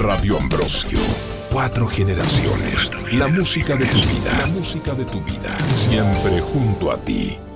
Radio Ambrosio. 4 generaciones. La música de tu vida. La música de tu vida. Siempre junto a ti.